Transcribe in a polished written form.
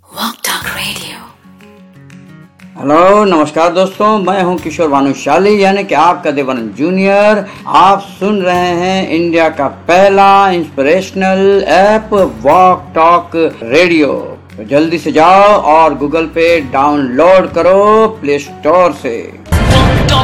Hello नमस्कार दोस्तों, मैं हूं किशोर भानुशाली यानी कि आपका देवानंद जूनियर। आप सुन रहे हैं इंडिया का पहला inspirational app walk talk radio. तो जल्दी से जाओ और गूगल पे डाउनलोड करो प्ले स्टोर से।